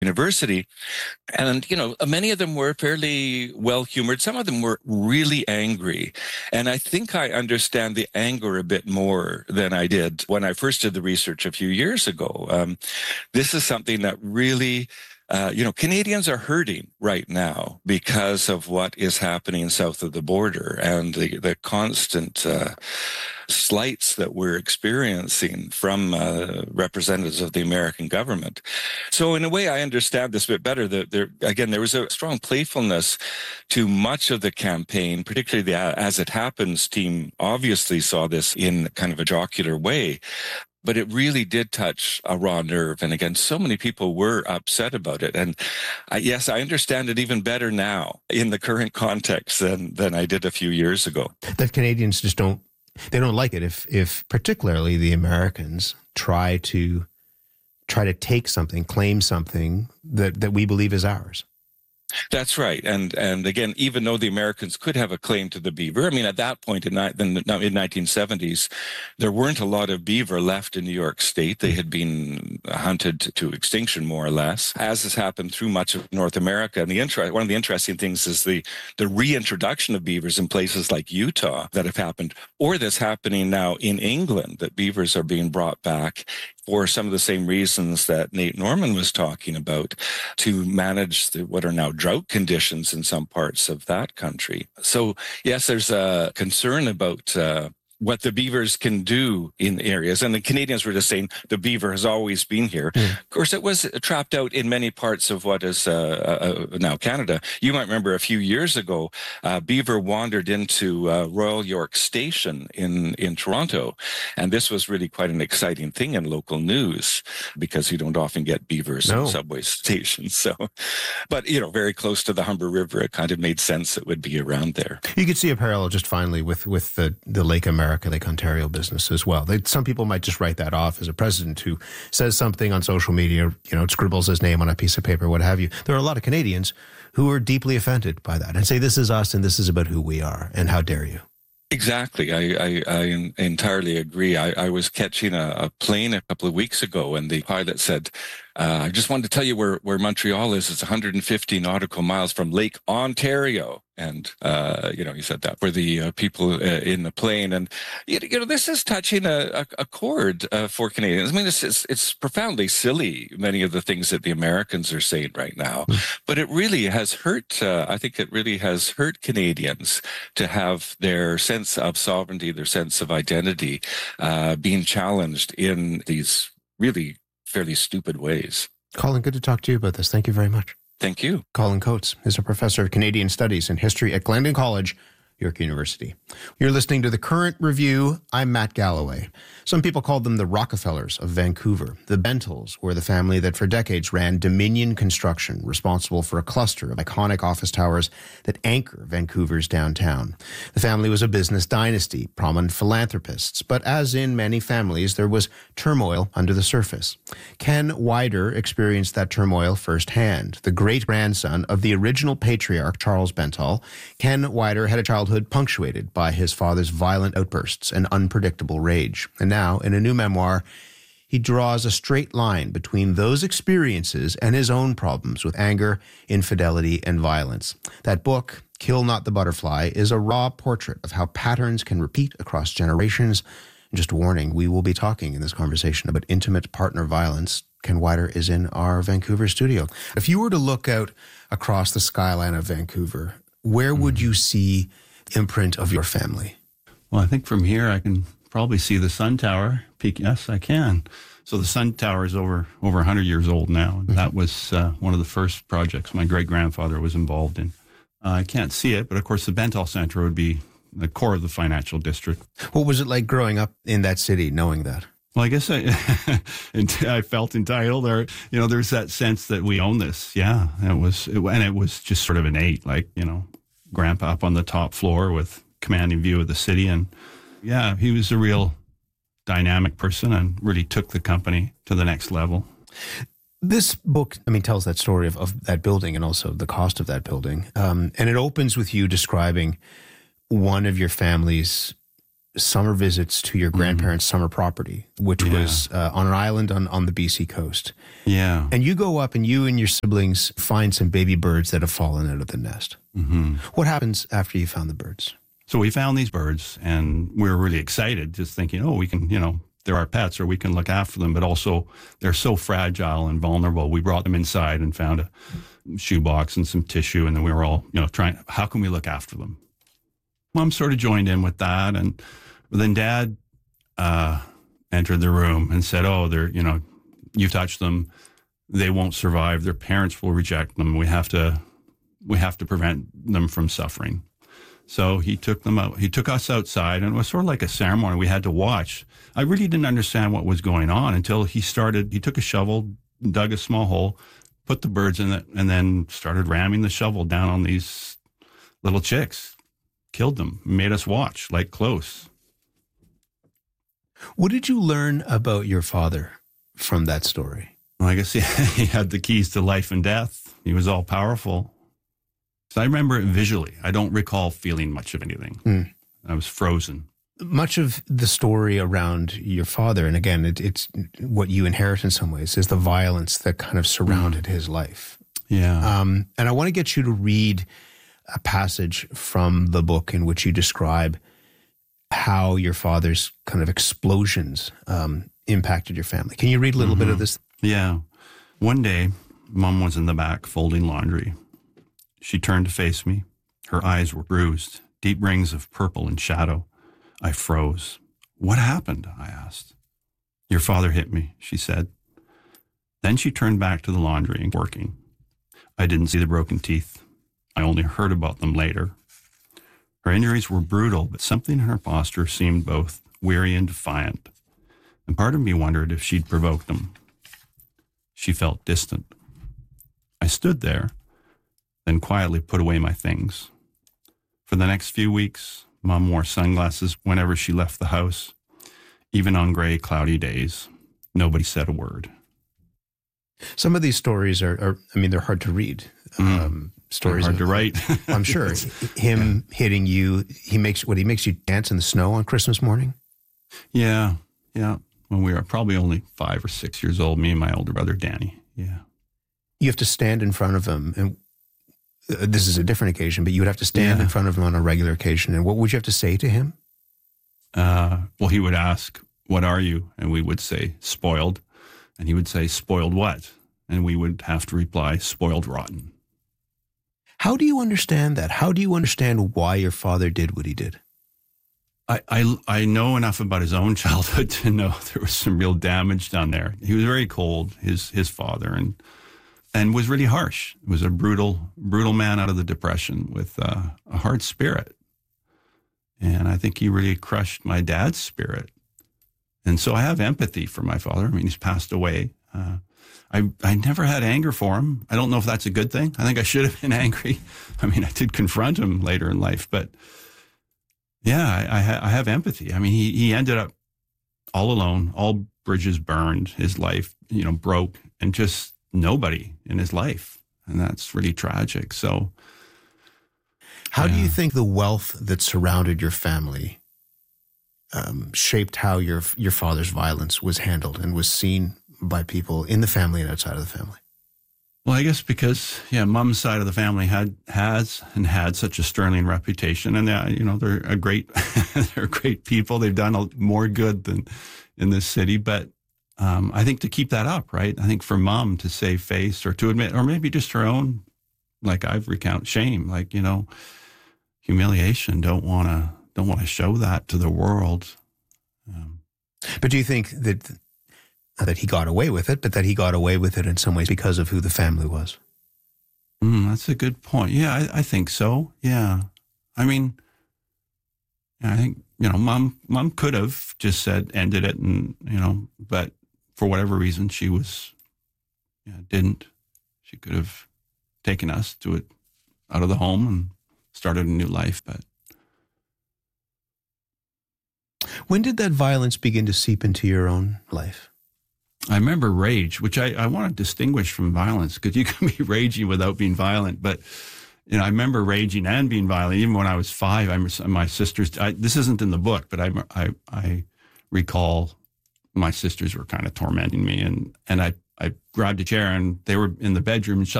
University. And, many of them were fairly well-humored. Some of them were really angry. And I think I understand the anger a bit more than I did when I first did the research a few years ago. This is something that really Canadians are hurting right now because of what is happening south of the border and the constant slights that we're experiencing from representatives of the American government. So in a way, I understand this a bit better. There was a strong playfulness to much of the campaign, particularly the As It Happens team obviously saw this in kind of a jocular way. But it really did touch a raw nerve. And again, so many people were upset about it. And yes, I understand it even better now in the current context than I did a few years ago. That Canadians just don't like it if particularly the Americans try to take something, claim something that we believe is ours. That's right. And again, even though the Americans could have a claim to the beaver, I mean, at that point in the 1970s, there weren't a lot of beaver left in New York State. They had been hunted to extinction, more or less, as has happened through much of North America. And one of the interesting things is the reintroduction of beavers in places like Utah that have happened, or that's happening now in England, that beavers are being brought back for some of the same reasons that Nate Norman was talking about, to manage what are now drought conditions in some parts of that country. So yes, there's a concern about what the beavers can do in areas. And the Canadians were just saying the beaver has always been here. Mm. Of course, it was trapped out in many parts of what is now Canada. You might remember a few years ago, beaver wandered into Royal York Station in Toronto. And this was really quite an exciting thing in local news, because you don't often get beavers in subway stations. So, but, very close to the Humber River, it kind of made sense it would be around there. You could see a parallel just finally with the Lake Lake Ontario business as well. Some people might just write that off as a president who says something on social media, scribbles his name on a piece of paper, what have you. There are a lot of Canadians who are deeply offended by that and say, this is us and this is about who we are, and how dare you. Exactly. I entirely agree. I was catching a plane a couple of weeks ago, and the pilot said, I just wanted to tell you where Montreal is. It's 150 nautical miles from Lake Ontario. And, he said that for the people in the plane. And, this is touching a chord for Canadians. I mean, it's profoundly silly, many of the things that the Americans are saying right now. But it really has hurt, I think it really has hurt Canadians to have their sense of sovereignty, their sense of identity being challenged in these really fairly stupid ways. Colin, good to talk to you about this. Thank you very much. Thank you. Colin Coates is a professor of Canadian Studies and History at Glendon College, York University. You're listening to The Current Review. I'm Matt Galloway. Some people called them the Rockefellers of Vancouver. The Bentals were the family that for decades ran Dominion Construction, responsible for a cluster of iconic office towers that anchor Vancouver's downtown. The family was a business dynasty, prominent philanthropists, but as in many families, there was turmoil under the surface. Ken Wider experienced that turmoil firsthand. The great-grandson of the original patriarch, Charles Bental, Ken Wider had a childhood punctuated by his father's violent outbursts and unpredictable rage. And now, in a new memoir, he draws a straight line between those experiences and his own problems with anger, infidelity, and violence. That book, Kill Not the Butterfly, is a raw portrait of how patterns can repeat across generations. And just a warning, we will be talking in this conversation about intimate partner violence. Ken Wider is in our Vancouver studio. If you were to look out across the skyline of Vancouver, where would you see imprint of your family? Well, I think from here I can probably see the Sun Tower peak. Yes, I can. So the Sun Tower is over 100 years old now. And that was one of the first projects my great-grandfather was involved in. I can't see it, but of course the Bental Centre would be the core of the financial district. What was it like growing up in that city, knowing that? Well, I guess I felt entitled. There's that sense that we own this. Yeah, it was just sort of innate, Grandpa up on the top floor with commanding view of the city. And yeah, he was a real dynamic person and really took the company to the next level. This book, tells that story of that building and also the cost of that building. And it opens with you describing one of your family's summer visits to your grandparents' summer property, which was on an island on the BC coast. Yeah. And you go up and you and your siblings find some baby birds that have fallen out of the nest. Mm-hmm. What happens after you found the birds? So we found these birds and we were really excited, just thinking, oh, we can, they're our pets or we can look after them, but also they're so fragile and vulnerable. We brought them inside and found a shoebox and some tissue. And then we were all, trying, how can we look after them? Mom sort of joined in with that. And then Dad entered the room and said, oh, they're, you touch them, they won't survive. Their parents will reject them. We have to prevent them from suffering. So he took them out. He took us outside, and it was sort of like a ceremony. We had to watch. I really didn't understand what was going on until he took a shovel, dug a small hole, put the birds in it, and then started ramming the shovel down on these little chicks. Killed them, made us watch, like close. What did you learn about your father from that story? Well, I guess he had the keys to life and death. He was all powerful. So I remember it visually. I don't recall feeling much of anything. I was frozen. Much of the story around your father, and again, it's what you inherit in some ways, is the violence that kind of surrounded his life. Yeah. And I want to get you to read a passage from the book in which you describe how your father's kind of explosions impacted your family. Can you read a little bit of this? Yeah. One day, Mom was in the back folding laundry. She turned to face me. Her eyes were bruised, deep rings of purple and shadow. I froze. What happened? I asked. Your father hit me, she said. Then she turned back to the laundry and working. I didn't see the broken teeth. I only heard about them later. Her injuries were brutal, but something in her posture seemed both weary and defiant. And part of me wondered if she'd provoked them. She felt distant. I stood there, then quietly put away my things. For the next few weeks, Mom wore sunglasses whenever she left the house. Even on gray, cloudy days, nobody said a word. Some of these stories are they're hard to read. Stories hard to write. I'm sure. Him hitting you, he makes you dance in the snow on Christmas morning? Yeah. When we were probably only 5 or 6 years old, me and my older brother, Danny. Yeah. You have to stand in front of him, and this is a different occasion, but you would have to stand in front of him on a regular occasion. And what would you have to say to him? Well, he would ask, what are you? And we would say, spoiled. And he would say, spoiled what? And we would have to reply, spoiled rotten. How do you understand that? How do you understand why your father did what he did? I know enough about his own childhood to know there was some real damage down there. He was very cold, his father, and was really harsh. He was a brutal man out of the Depression with a hard spirit. And I think he really crushed my dad's spirit. And so I have empathy for my father. I mean, he's passed away. I never had anger for him. I don't know if that's a good thing. I think I should have been angry. I mean, I did confront him later in life, but yeah, I have empathy. I mean, he ended up all alone, all bridges burned, his life, broke, and just nobody in his life. And that's really tragic. So how do you think the wealth that surrounded your family shaped how your father's violence was handled and was seen by people in the family and outside of the family? Well, I guess because, Mom's side of the family had such a sterling reputation, and they're a great, they're great people. They've done more good than in this city, but I think to keep that up, right? I think for Mom to save face or to admit, or maybe just her own, like I've recounted, shame, like humiliation. Don't want to show that to the world. But do you think that he got away with it, but that he got away with it in some ways because of who the family was? That's a good point. Yeah, I think so. Yeah. I mean, I think, Mom could have just said, ended it, and, but for whatever reason, she didn't. She could have taken us out of the home and started a new life, but. When did that violence begin to seep into your own life? I remember rage, which I want to distinguish from violence, because you can be raging without being violent. But I remember raging and being violent. Even when I was 5, my sisters. This isn't in the book, but I recall my sisters were kind of tormenting me, and I grabbed a chair, and they were in the bedroom and shut